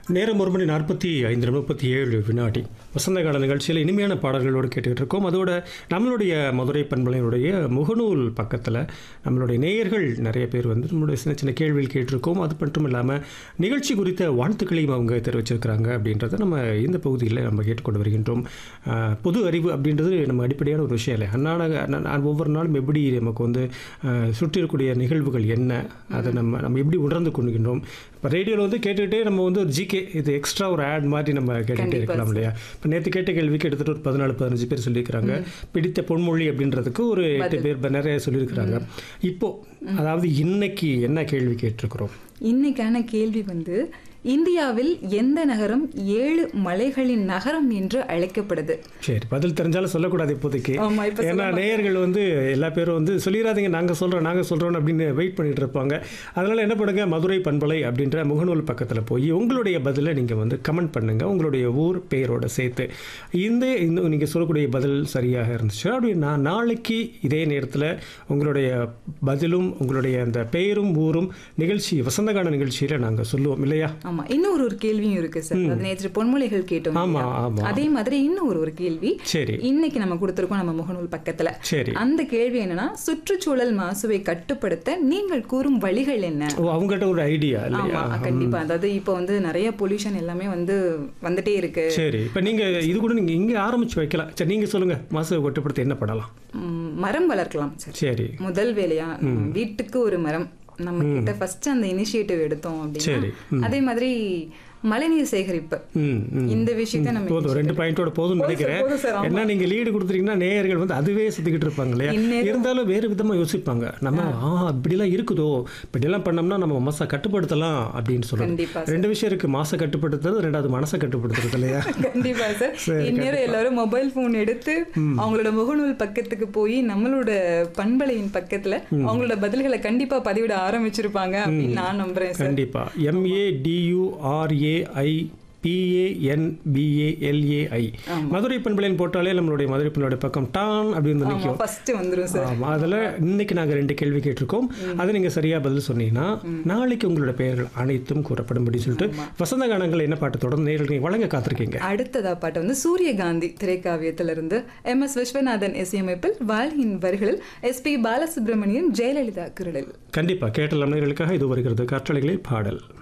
நேரம் 1:45 வசந்த கால நிகழ்ச்சியில் இனிமையான பாடல்களோடு கேட்டுக்கிட்டு இருக்கோம். அதோட நம்மளுடைய மதுரை பண்பலையினுடைய முகநூல் பக்கத்தில் நம்மளுடைய நேயர்கள் நிறைய பேர் வந்து நம்மளுடைய சின்ன சின்ன கேள்விகள் கேட்டிருக்கோம். அது மட்டும் இல்லாமல் நிகழ்ச்சி குறித்த வாழ்த்துக்களையும் அவங்க தெரிவிச்சிருக்கிறாங்க அப்படின்றத நம்ம இந்த பகுதியில் நம்ம கேட்டுக்கொண்டு வருகின்றோம். பொது அறிவு அப்படின்றது நம்ம அடிப்படையான ஒரு விஷயம் இல்லை. ஒவ்வொரு நாளும் எப்படி நமக்கு வந்து சுற்றி இருக்கக்கூடிய நிகழ்வுகள் என்ன, அதை நம்ம எப்படி உணர்ந்து கொள்கின்றோம். இப்போ ரேடியோவில் வந்து கேட்டுக்கிட்டே நம்ம வந்து ஒரு ஜிகே இது எக்ஸ்ட்ரா ஒரு ஆட் மாதிரி நம்ம கேட்டுகிட்டே இருக்கலாம் இல்லையா. இப்போ நேற்று கேட்ட கேள்விக்கு எடுத்துகிட்டு ஒரு 14-15 பேர் சொல்லியிருக்கிறாங்க. பிடித்த பொன்மொழி அப்படின்றதுக்கு ஒரு 8 பேர் நிறைய சொல்லியிருக்கிறாங்க. இப்போது அதாவது இன்னைக்கு என்ன கேள்வி கேட்டிருக்கிறோம்? இன்னைக்கான கேள்வி வந்து, இந்தியாவில் எந்த நகரம் 7 மலைகளின் நகரம் என்று அழைக்கப்படுது? சரி, பதில் தெரிஞ்சாலும் சொல்லக்கூடாது இப்போதைக்கு. ஏன்னா நேயர்கள் வந்து எல்லா பேரும் வந்து சொல்லிடாதீங்க நாங்கள் சொல்கிறோம் அப்படின்னு வெயிட் பண்ணிட்டு இருப்பாங்க. அதனால் என்ன பண்ணுங்க, மதுரை பண்பலை அப்படின்ற முகநூல் பக்கத்தில் போய் உங்களுடைய பதிலை நீங்கள் வந்து கமெண்ட் பண்ணுங்கள், உங்களுடைய ஊர் பெயரோட சேர்த்து. நீங்கள் சொல்லக்கூடிய பதில் சரியாக இருந்துச்சு அப்படின்னா நாளைக்கு இதே நேரத்தில் உங்களுடைய பதிலும் உங்களுடைய அந்த பெயரும் ஊரும் நிகழ்ச்சி வசந்தகான நிகழ்ச்சியில் நாங்கள் சொல்லுவோம் இல்லையா. ஆமா, இன்னொரு ஒரு கேள்வியும் இருக்கு சார். அது நேற்று பொன்மொழிகள் கேட்டோம். ஆமா. அதே மாதிரி இன்னும் ஒரு கேள்வி சரி இன்னைக்கு நம்ம கொடுத்திருக்கோம் நம்ம முகநூல் பக்கத்துல. சரி, அந்த கேள்வி என்னன்னா, சுற்றுச்சூழல் மாசுவை கட்டுப்படுத்த நீங்கள் கூறும் வழிகள் என்ன? அவங்ககிட்ட ஒரு ஐடியா இல்லையா? கண்டிப்பா. அதாவது இப்போ வந்து நிறைய பொல்யூஷன் எல்லாமே வந்துட்டே இருக்கு. சரி, இப்போ நீங்க இது கூட நீங்க இங்க ஆரம்பிச்சு வைக்கலாம். சரி, நீங்க சொல்லுங்க, மாசுவை கட்டுப்படுத்த என்ன பண்ணலாம்? மரம் வளர்க்கலாம் சார். சரி, முதல் வேலையா வீட்டுக்கு ஒரு மரம் நம்ம கிட்ட ஃபர்ஸ்ட் அந்த இனிஷியேட்டிவ் எடுத்தோம் அப்படின்னா. அதே மாதிரி மழைநீர் சேகரிப்பு, இந்த விஷயத்தை நம்ம போதும் 2 பாயிண்டோட போதும் நினைக்கிறேன். ஏன்னா நீங்க லீடு கொடுத்துட்டீங்கன்னா நேயர்கள் வந்து அதுவே சுத்திக்கிட்டு இருப்பாங்க இல்லையா. இருந்தாலும் வேறு விதமா யோசிப்பாங்க, நம்ம இப்படிலாம் இருக்குதோ, இப்படிலாம் பண்ணோம்னா நம்ம மாசை கட்டுப்படுத்தலாம் அப்படின்னு சொல்லுவாங்க. 2 விஷயம் இருக்கு, மாசை கட்டுப்படுத்துறது, 2வது மனசை கட்டுப்படுத்துறது இல்லையா. கண்டிப்பா சார். இந்நேரம் எல்லாரும் மொபைல் போன் எடுத்து அவங்களோட முகநூல் பக்கத்துக்கு போய் நம்மளோட பண்பலையின் பக்கத்துல அவங்களோட பதில்களை கண்டிப்பா பதிவிட ஆரம்பிச்சிருப்பாங்க அப்படின்னு நான் நம்புறேன் சார். கண்டிப்பா. MADURAIPANBALAI மதுரை பண்பலைன்னு போட்டாலே நம்மளுடைய மதுரை பண்பலை பக்கம் டான் அப்படின்னு நினைக்கும். அதில் இன்னைக்கு நாங்கள் 2 கேள்வி கேட்டிருக்கோம். அதை நீங்கள் சரியா பதில் சொன்னீங்கன்னா நாளைக்கு உங்களோட பெயர்கள் அனைத்தும் கூறப்படும் அப்படின்னு சொல்லிட்டு வசந்த கானங்கள் என்ன பாட்டு தொடர்ந்து நேயர்கள் வழங்க காத்திருக்கீங்க. அடுத்ததா பாட்டு வந்து சூரியகாந்தி திரைக்காவியத்திலிருந்து MS விஸ்வநாதன் இசையமைப்பில் வாலியின் வரிகளில் SP பாலசுப்ரமணியம் ஜெயலலிதா குரலில். கண்டிப்பா கேட்டலாம் நேயர்களுக்காக இது வருகிறது காற்றலைகளில் பாடல்.